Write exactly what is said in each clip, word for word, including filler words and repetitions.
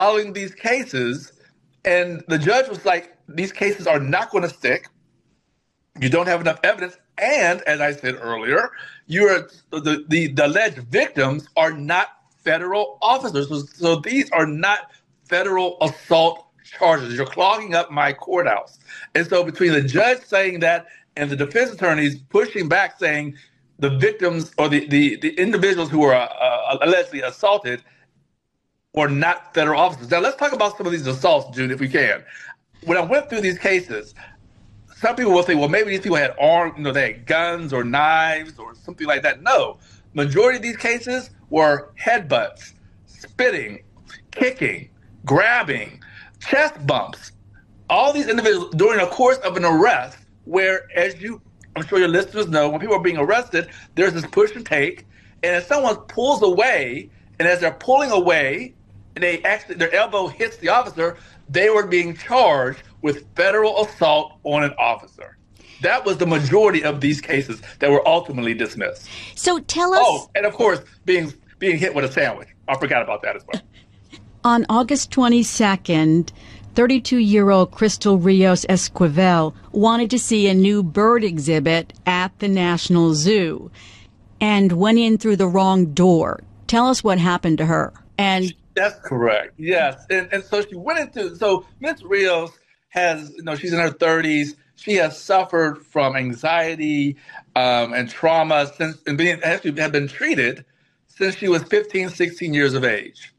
following these cases, and the judge was like, these cases are not going to stick. You don't have enough evidence. And as I said earlier, you're the, the, the alleged victims are not federal officers. So, so these are not federal assault charges. You're clogging up my courthouse. And so between the judge saying that and the defense attorneys pushing back saying the victims or the, the, the individuals who were uh, allegedly assaulted were not federal officers. Now, let's talk about some of these assaults, June, if we can. When I went through these cases, some people will say, well, maybe these people had arms, you know, they had guns or knives or something like that. No. Majority of these cases were headbutts, spitting, kicking, grabbing, chest bumps. All these individuals during the course of an arrest where, as you, I'm sure your listeners know, when people are being arrested, there's this push and take. And if someone pulls away, and as they're pulling away, and they actually, their elbow hits the officer, they were being charged with federal assault on an officer. That was the majority of these cases that were ultimately dismissed. So tell us. Oh, and of course, being being hit with a sandwich. I forgot about that as well. On August twenty-second, thirty-two-year-old Crystal Rios Esquivel wanted to see a new bird exhibit at the National Zoo and went in through the wrong door. Tell us what happened to her. And that's correct. Yes. And and so she went into, so Miz Rios has, you know, she's in her thirties. She has suffered from anxiety um, and trauma since, and being, actually had been treated since she was fifteen, sixteen years of age.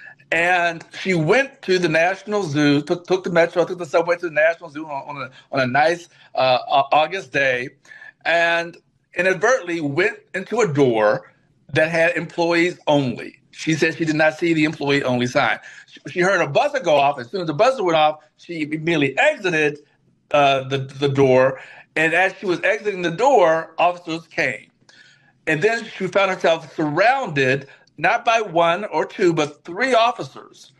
And she went to the National Zoo, took, took the metro, took the subway to the National Zoo on, on, a, on a nice uh, August day, and inadvertently went into a door that had employees only. She said she did not see the employee only sign. She, she heard a buzzer go off. As soon as the buzzer went off, she immediately exited uh, the, the door. And as she was exiting the door, officers came. And then she found herself surrounded, not by one or two, but three officers.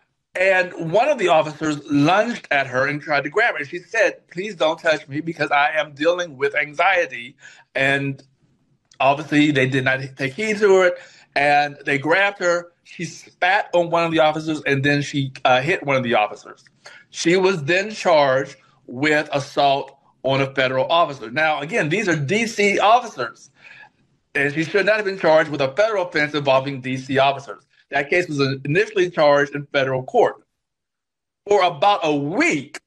And one of the officers lunged at her and tried to grab her. She said, please don't touch me because I am dealing with anxiety. And obviously they did not take heed to it. And they grabbed her. She spat on one of the officers, and then she uh, hit one of the officers. She was then charged with assault on a federal officer. Now, again, these are D C officers, and she should not have been charged with a federal offense involving D C officers. That case was initially charged in federal court. For about a week,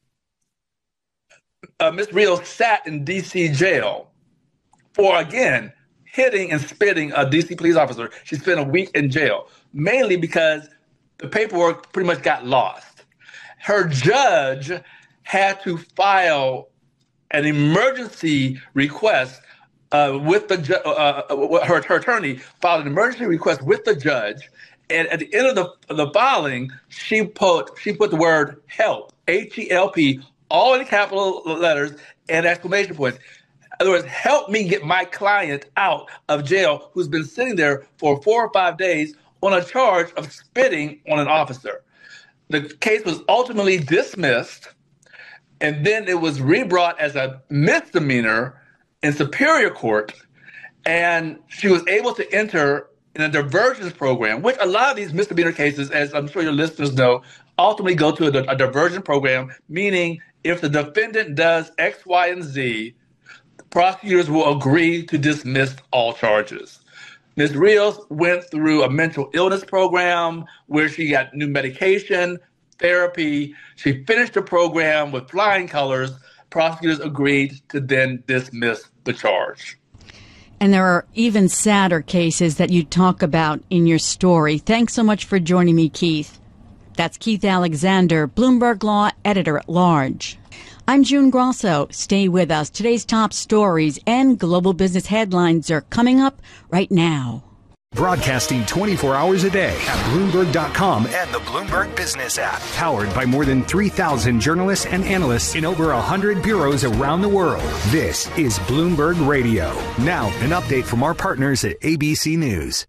uh, Miz Rios sat in D C jail for, again, hitting and spitting a D C police officer. She spent a week in jail, mainly because the paperwork pretty much got lost. Her judge had to file an emergency request uh, with the ju- uh, uh, her, her attorney filed an emergency request with the judge, and at the end of the of the filing, she put she put the word help, H E L P, all in capital letters and exclamation points. In other words, help me get my client out of jail who's been sitting there for four or five days on a charge of spitting on an officer. The case was ultimately dismissed, and then it was rebrought as a misdemeanor in Superior Court, and she was able to enter in a divergence program, which a lot of these misdemeanor cases, as I'm sure your listeners know, ultimately go to a, a diversion program, meaning if the defendant does X, Y, and Z, prosecutors will agree to dismiss all charges. Miz Rios went through a mental illness program where she got new medication, therapy. She finished the program with flying colors. Prosecutors agreed to then dismiss the charge. And there are even sadder cases that you talk about in your story. Thanks so much for joining me, Keith. That's Keith Alexander, Bloomberg Law Editor-at-Large. I'm June Grosso. Stay with us. Today's top stories and global business headlines are coming up right now. Broadcasting twenty-four hours a day at Bloomberg dot com and the Bloomberg Business app. Powered by more than three thousand journalists and analysts in over one hundred bureaus around the world. This is Bloomberg Radio. Now, an update from our partners at A B C News.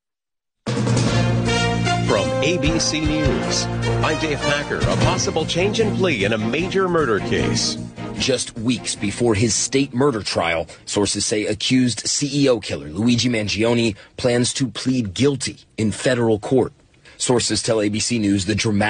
From A B C News, I'm Dave Packer. A possible change in plea in a major murder case. Just weeks before his state murder trial, sources say accused C E O killer Luigi Mangione plans to plead guilty in federal court. Sources tell A B C News the dramatic